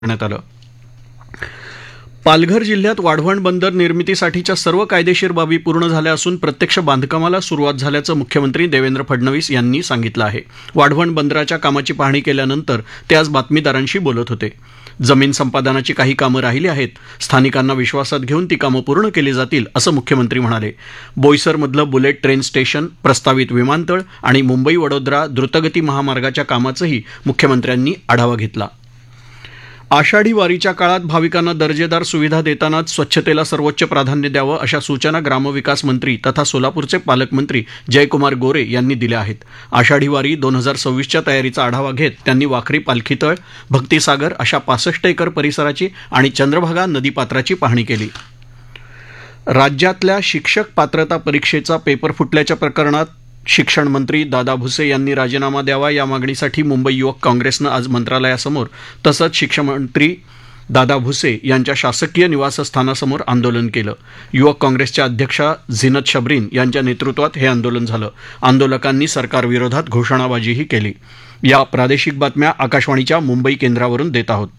करण्यात आलं. पालघर जिल्ह्यात वाढवण बंदर निर्मितीसाठीच्या सर्व कायदेशीर बाबी पूर्ण झाल्या असून प्रत्यक्ष बांधकामाला सुरुवात झाल्याचं मुख्यमंत्री देवेंद्र फडणवीस यांनी सांगितलं आहे. वाढवण बंदराच्या कामाची पाहणी केल्यानंतर ते आज बातमीदारांशी बोलत होते. जमीन संपादनाची काही कामं राहिली आहेत, स्थानिकांना विश्वासात घेऊन ती कामं पूर्ण केली जातील असं मुख्यमंत्री म्हणाले. बोईसरमधलं बुलेट ट्रेन स्टेशन, प्रस्तावित विमानतळ आणि मुंबई वडोदरा द्रुतगती महामार्गाच्या कामाचंही मुख्यमंत्र्यांनी आढावा घेतला. आषाढी वारीच्या काळात भाविकांना दर्जेदार सुविधा देतानाच स्वच्छतेला सर्वोच्च प्राधान्य द्यावं अशा सूचना ग्रामविकास मंत्री तथा सोलापूरचे पालकमंत्री जयकुमार गोरे यांनी दिल्या आहेत. आषाढी वारी 2026च्या तयारीचा आढावा घेत त्यांनी वाखरी पालखीतळ, भक्तिसागर अशा 65 एकर परिसराची आणि चंद्रभागा नदीपात्राची पाहणी केली. राज्यातल्या शिक्षक पात्रता परीक्षेचा पेपर फुटल्याच्या प्रकरणात शिक्षण मंत्री दादा भुसे यांनी राजीनामा द्यावा या मागणीसाठी मुंबई युवक काँग्रेसनं आज मंत्रालयासमोर तसंच शिक्षण मंत्री दादा भुसे यांच्या शासकीय निवासस्थानासमोर आंदोलन केलं. युवक काँग्रेसच्या अध्यक्षा झिनत शबरीन यांच्या नेतृत्वात हे आंदोलन झालं. आंदोलकांनी सरकारविरोधात घोषणाबाजीही केली. या प्रादेशिक बातम्या आकाशवाणीच्या मुंबई केंद्रावरून देत आहोत.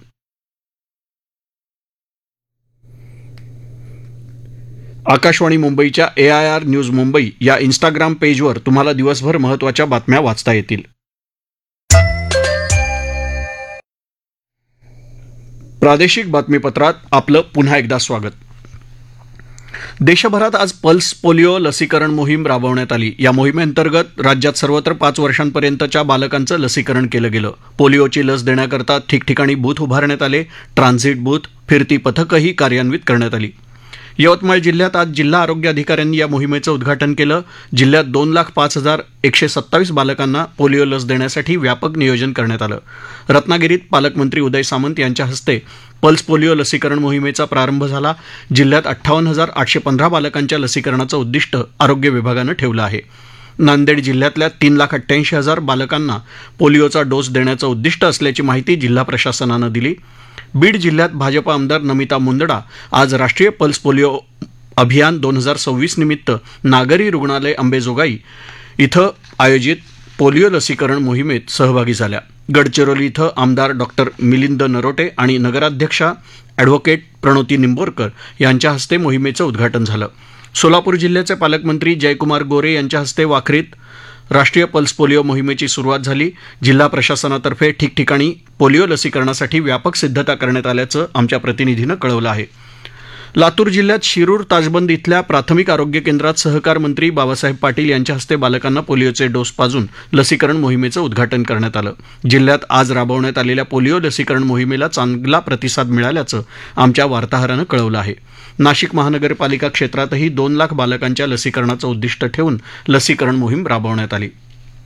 आकाशवाणी मुंबईच्या AIR न्यूज मुंबई या इंस्टाग्राम पेजवर तुम्हाला दिवसभर महत्त्वाच्या बातम्या वाचता येतील. प्रादेशिक बातमीपत्रात आपलं पुन्हा एकदा स्वागत. देशभरात आज पल्स पोलिओ लसीकरण मोहीम राबवण्यात आली. या मोहिमेअंतर्गत राज्यात सर्वत्र 5 वर्षांपर्यंतच्या बालकांचं लसीकरण केलं गेलं. पोलिओची लस देण्याकरता ठिकठिकाणी बूथ उभारण्यात आले. ट्रान्झिट बूथ, फिरती पथकही कार्यान्वित करण्यात आली. यवतमाळ जिल्ह्यात आज जिल्हा आरोग्य अधिकाऱ्यांनी या मोहिमेचं उद्घाटन केलं. जिल्ह्यात 2,05,127 बालकांना पोलिओ लस देण्यासाठी व्यापक नियोजन करण्यात आलं. रत्नागिरीत पालकमंत्री उदय सामंत यांच्या हस्ते पल्स पोलिओ लसीकरण मोहिमेचा प्रारंभ झाला. जिल्ह्यात 58,815 बालकांच्या लसीकरणाचं उद्दिष्ट आरोग्य विभागानं ठेवलं आहे. नांदेड जिल्ह्यातल्या 3,88,000 बालकांना पोलिओचा डोस देण्याचं उद्दिष्ट असल्याची माहिती जिल्हा प्रशासनानं दिली. बीड जिल्ह्यात भाजपा आमदार नमिता मुंदडा आज राष्ट्रीय पल्स पोलिओ अभियान 2026 निमित्त नागरी रुग्णालय अंबेजोगाई इथं आयोजित पोलिओ लसीकरण मोहिमेत सहभागी झाल्या. गडचिरोली इथं आमदार डॉक्टर मिलिंद नरोटे आणि नगराध्यक्षा ॲडव्होकेट प्रणोती निंबोरकर यांच्या हस्ते मोहिमेचं उद्घाटन झालं. सोलापूर जिल्ह्याचे पालकमंत्री जयकुमार गोरे यांच्या हस्ते वाखरीत राष्ट्रीय पल्स पोलिओ मोहिमेची सुरुवात झाली. जिल्हा प्रशासनातर्फे ठिकठिकाणी पोलिओ लसीकरणासाठी व्यापक सिद्धता करण्यात आल्याचं आमच्या प्रतिनिधीनं कळवलं आहे. लातूर जिल्ह्यात शिरूर ताजबंद इथल्या प्राथमिक आरोग्य केंद्रात सहकार मंत्री बाबासाहेब पाटील यांच्या हस्ते बालकांना पोलिओचे डोस पाजून लसीकरण मोहिमेचं उद्घाटन करण्यात आलं. जिल्ह्यात आज राबवण्यात आलेल्या पोलिओ लसीकरण मोहिमेला चांगला प्रतिसाद मिळाल्याचं आमच्या वार्ताहरानं कळवलं आहे. नाशिक महानगरपालिका क्षेत्रातही 2 लाख बालकांच्या लसीकरणाचं उद्दिष्ट ठेवून लसीकरण मोहीम राबवण्यात आली.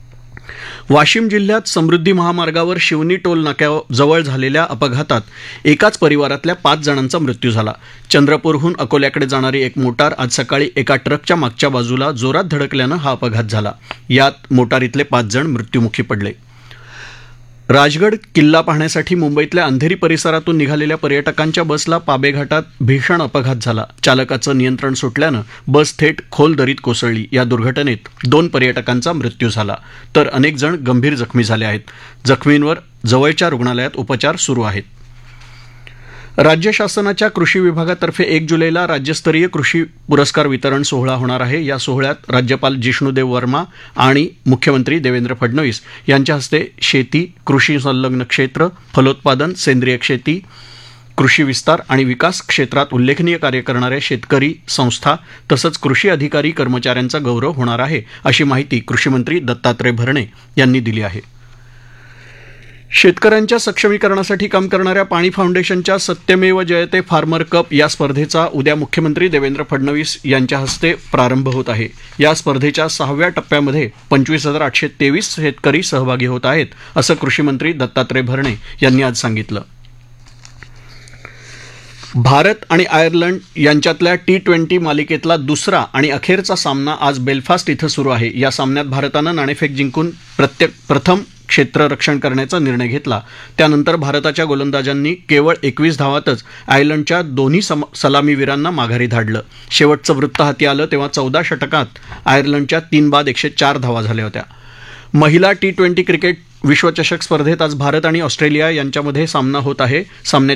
वाशिम जिल्ह्यात समृद्धी महामार्गावर शिवनी टोल नाक्याजवळ झालेल्या अपघातात एकाच परिवारातल्या 5 जणांचा मृत्यू झाला. चंद्रपूरहून अकोल्याकडे जाणारी एक मोटार आज सकाळी एका ट्रकच्या मागच्या बाजूला जोरात धडकल्यानं हा अपघात झाला. यात मोटारीतले 5 जण मृत्युमुखी पडले. राजगड किल्ला पाहण्यासाठी मुंबईतल्या अंधेरी परिसरातून निघालेल्या पर्यटकांच्या बसला पाबे घाटात भीषण अपघात झाला. चालकाचं नियंत्रण सुटल्यानं बस थेट खोल दरीत कोसळली. या दुर्घटनेत 2 पर्यटकांचा मृत्यू झाला तर अनेक जण गंभीर जखमी झाले आहेत. जखमींवर जवळच्या रुग्णालयात उपचार सुरू आहेत. राज्य शासनाच्या कृषी विभागातर्फे 1 जुलैला राज्यस्तरीय कृषी पुरस्कार वितरण सोहळा होणार आहे. या सोहळ्यात राज्यपाल जिष्णुदेव वर्मा आणि मुख्यमंत्री देवेंद्र फडणवीस यांच्या हस्ते शेती, कृषी संलग्न क्षेत्र, फलोत्पादन, सेंद्रिय शेती, कृषी विस्तार आणि विकास क्षेत्रात उल्लेखनीय कार्य करणाऱ्या शेतकरी संस्था तसंच कृषी अधिकारी कर्मचाऱ्यांचा गौरव होणार आहे अशी माहिती कृषीमंत्री दत्तात्रय भरणे यांनी दिली आहे. शेतकऱ्यांच्या सक्षमीकरणासाठी काम करणाऱ्या पाणी फाउंडेशनच्या सत्यमेव जयते फार्मर कप या स्पर्धेचा उद्या मुख्यमंत्री देवेंद्र फडणवीस यांच्या हस्ते प्रारंभ होत आहे. या स्पर्धेच्या 6व्या टप्प्यामध्ये 25,823 शेतकरी सहभागी होत आहेत असं कृषीमंत्री दत्तात्रय भरणे यांनी आज सांगितलं. भारत आणि आयर्लंड यांच्यातल्या T20 मालिकेतला दुसरा आणि अखेरचा सामना आज बेलफास्ट इथं सुरू आहे. या सामन्यात भारतानं नाणेफेक जिंकून प्रथम क्षेत्ररक्षण करण्याचा निर्णय घेतला. त्यानंतर भारताच्या गोलंदाजांनी केवळ 21 धावातच आयर्लंडच्या दोन्ही सलामीवीरांना माघारी धाडलं. शेवटचं वृत्त हाती आलं तेव्हा 14 षटकात आयर्लंडच्या 3 बाद 104 धावा झाल्या होत्या. महिला T20 क्रिकेट विश्वचषक स्पर्धेत आज भारत आणि ऑस्ट्रेलिया यांच्यामध्ये सामना होत आहे सामन्याची